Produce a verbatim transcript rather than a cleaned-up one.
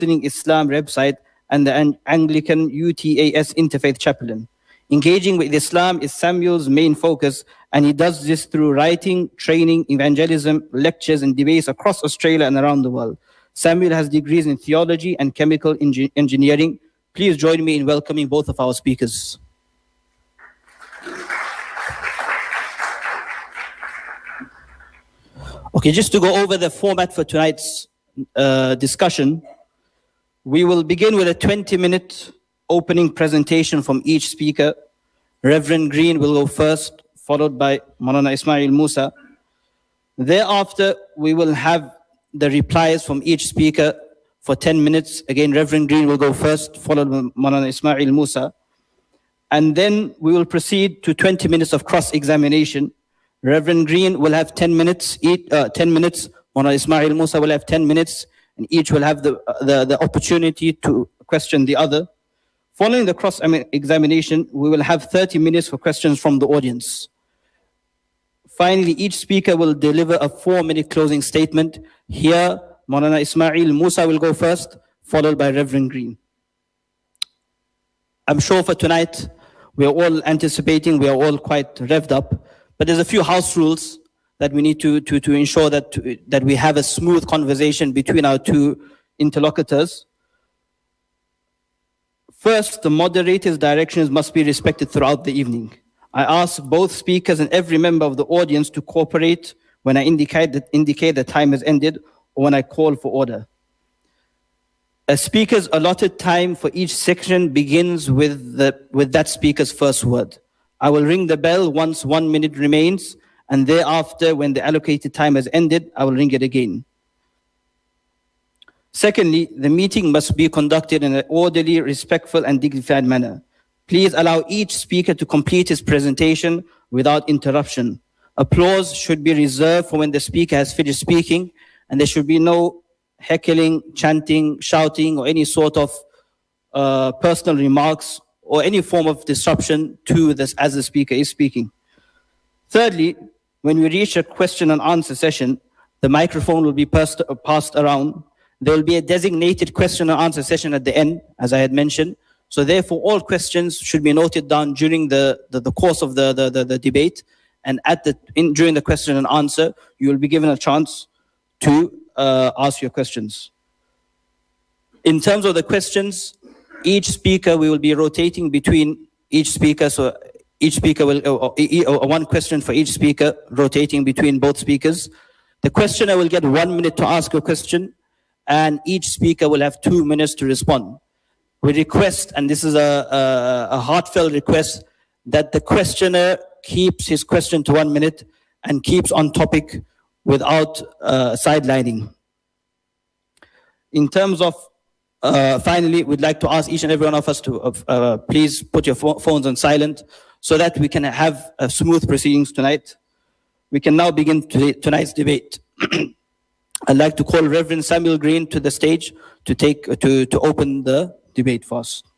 Islam website and the Anglican U T A S Interfaith Chaplain. Engaging with Islam is Samuel's main focus, and he does this through writing, training, evangelism, lectures, and debates across Australia and around the world. Samuel has degrees in theology and chemical engi- engineering. Please join me in welcoming both of our speakers. Okay, just to go over the format for tonight's uh, discussion, we will begin with a twenty minute opening presentation from each speaker. Reverend Green will go first, followed by Maulana Ismail Musa. Thereafter, we will have the replies from each speaker for ten minutes. Again, Reverend Green will go first, followed by Maulana Ismail Musa. And then we will proceed to twenty minutes of cross-examination. Reverend Green will have ten minutes, each, uh, ten minutes. Maulana Ismail Musa will have ten minutes, and each will have the, uh, the, the opportunity to question the other. Following the cross-examination, we will have thirty minutes for questions from the audience. Finally, each speaker will deliver a four-minute closing statement. Here, Maulana Ismail Musa will go first, followed by Reverend Green. I'm sure for tonight, we are all anticipating, we are all quite revved up, but there's a few house rules that we need to, to, to ensure that, that we have a smooth conversation between our two interlocutors. First, the moderator's directions must be respected throughout the evening. I ask both speakers and every member of the audience to cooperate when I indicate that, indicate the time has ended or when I call for order. A speaker's allotted time for each section begins with, the, with that speaker's first word. I will ring the bell once one minute remains, and thereafter, when the allocated time has ended, I will ring it again. Secondly, the meeting must be conducted in an orderly, respectful, and dignified manner. Please allow each speaker to complete his presentation without interruption. Applause should be reserved for when the speaker has finished speaking, and there should be no heckling, chanting, shouting, or any sort of uh, personal remarks or any form of disruption to this as the speaker is speaking. Thirdly, when we reach a question and answer session, the microphone will be passed, uh, passed around. There will be a designated question and answer session at the end, as I had mentioned. So therefore, all questions should be noted down during the, the, the course of the, the, the, the debate. And at the in, during the question and answer, you will be given a chance to uh, ask your questions. In terms of the questions, each speaker, we will be rotating between each speaker. So each speaker will, or, or, or one question for each speaker, rotating between both speakers. The questioner will get one minute to ask a question, and each speaker will have two minutes to respond. We request, and this is a, a, a heartfelt request, that the questioner keeps his question to one minute and keeps on topic without uh, sidelining. In terms of, uh, finally, we'd like to ask each and every one of us to uh, please put your phones on silent so that we can have a smooth proceedings tonight. We can now begin tonight's debate. I'd like to call Reverend Samuel Green to the stage to take to, to open the debate for us.